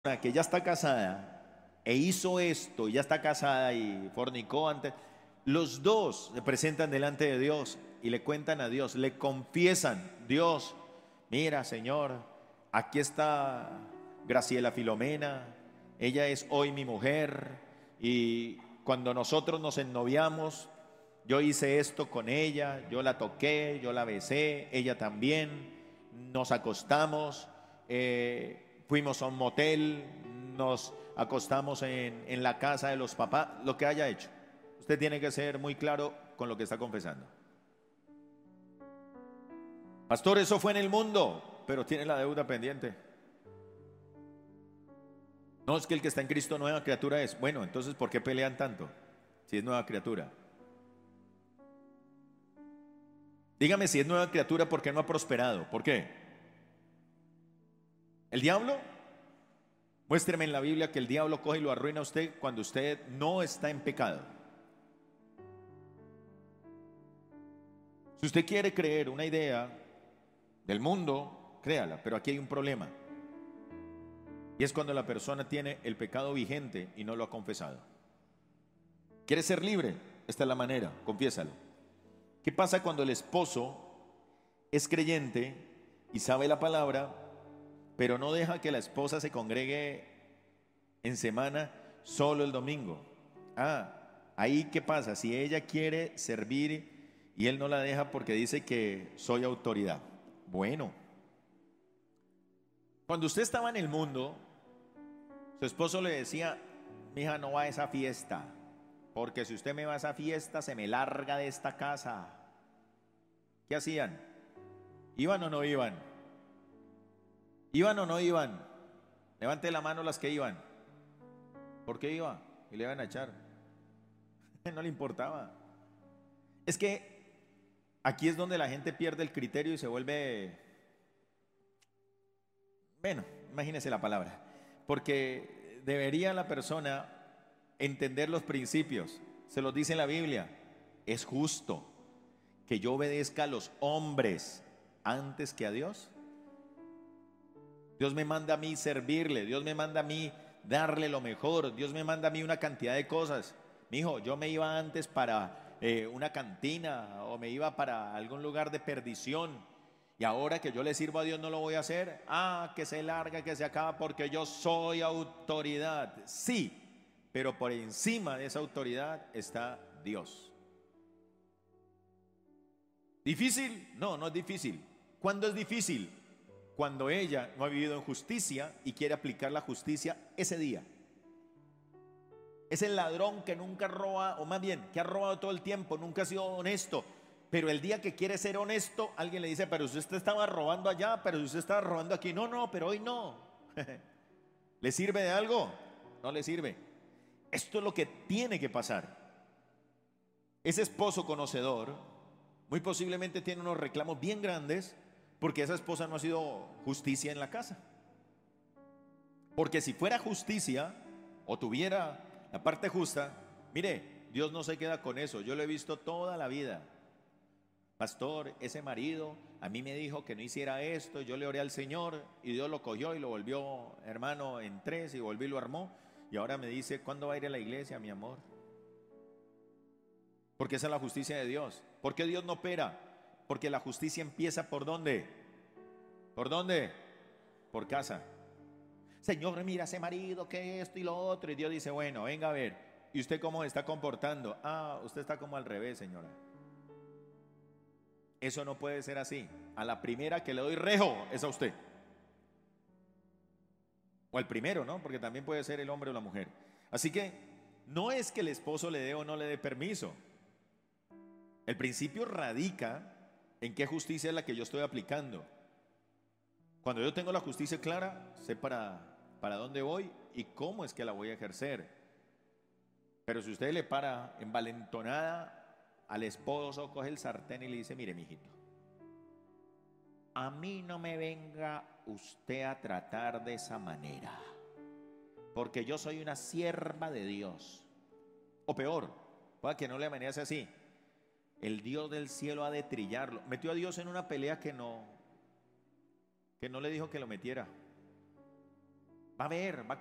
que ya está casada e hizo esto, y ya está casada y fornicó antes, los dos se presentan delante de Dios y le cuentan a Dios, le confiesan: Dios, mira, Señor, aquí está Graciela Filomena, ella es hoy mi mujer, y cuando nosotros nos ennoviamos, yo hice esto con ella, yo la toqué, yo la besé, ella también, nos acostamos, fuimos a un motel, nos acostamos en la casa de los papás, lo que haya hecho. Usted tiene que ser muy claro con lo que está confesando. Pastor, eso fue en el mundo, pero tiene la deuda pendiente. No, es que el que está en Cristo nueva criatura es. Bueno, entonces ¿por qué pelean tanto si es nueva criatura? Dígame, si es nueva criatura, ¿por qué no ha prosperado? ¿Por qué? ¿El diablo? Muéstreme en la Biblia que el diablo coge y lo arruina a usted cuando usted no está en pecado. Si usted quiere creer una idea del mundo, créala, pero aquí hay un problema. Y es cuando la persona tiene el pecado vigente y no lo ha confesado. ¿Quiere ser libre? Esta es la manera, confiésalo. ¿Qué pasa cuando el esposo es creyente y sabe la palabra, pero no deja que la esposa se congregue en semana, solo el domingo? Ahí ¿qué pasa? Si ella quiere servir y él no la deja porque dice que soy autoridad. Bueno, cuando usted estaba en el mundo, su esposo le decía: mija, no va a esa fiesta, porque si usted me va a esa fiesta, se me larga de esta casa. ¿Qué hacían? ¿Iban o no iban? ¿Iban o no iban? Levante la mano las que iban. ¿Por qué iba? Y le iban a echar. No le importaba. Es que aquí es donde la gente pierde el criterio y se vuelve, bueno, imagínese la palabra, porque debería la persona entender los principios. Se los dice en la Biblia: es justo que yo obedezca a los hombres antes que a Dios. Dios me manda a mí servirle, Dios me manda a mí darle lo mejor, Dios me manda a mí una cantidad de cosas. Mijo, yo me iba antes para una cantina o me iba para algún lugar de perdición, y ahora que yo le sirvo a Dios no lo voy a hacer. Que se larga, que se acaba, porque yo soy autoridad. Sí, pero por encima de esa autoridad está Dios. ¿Difícil? No, no es difícil. ¿Cuándo es difícil? Cuando ella no ha vivido en justicia y quiere aplicar la justicia ese día. Es el ladrón que nunca roba, o más bien, que ha robado todo el tiempo, nunca ha sido honesto. Pero el día que quiere ser honesto, alguien le dice: pero usted estaba robando allá, pero usted estaba robando aquí. No, no, pero hoy no. ¿Le sirve de algo? No le sirve. Esto es lo que tiene que pasar. Ese esposo conocedor muy posiblemente tiene unos reclamos bien grandes porque esa esposa no ha sido justicia en la casa. Porque si fuera justicia o tuviera la parte justa, mire, Dios no se queda con eso. Yo lo he visto toda la vida. Pastor, ese marido a mí me dijo que no hiciera esto, yo le oré al Señor y Dios lo cogió y lo volvió, hermano, en tres, y volvió y lo armó. Y ahora me dice: ¿cuándo va a ir a la iglesia, mi amor? Porque esa es la justicia de Dios. ¿Por qué Dios no opera? Porque la justicia empieza ¿por dónde? ¿Por dónde? Por casa. Señor, mira ese marido, que esto y lo otro. Y Dios dice: bueno, venga a ver. ¿Y usted cómo se está comportando? Usted está como al revés, señora. Eso no puede ser así. A la primera que le doy rejo es a usted. O al primero, ¿no? Porque también puede ser el hombre o la mujer. Así que no es que el esposo le dé o no le dé permiso. El principio radica en qué justicia es la que yo estoy aplicando. Cuando yo tengo la justicia clara, sé para dónde voy y cómo es que la voy a ejercer. Pero si usted le para envalentonada al esposo, coge el sartén y le dice: mire, mijito, a mí no me venga usted a tratar de esa manera, porque yo soy una sierva de Dios. O peor, pueda que no le amanece así: el Dios del cielo ha de trillarlo. Metió a Dios en una pelea que no le dijo que lo metiera. Va a haber, va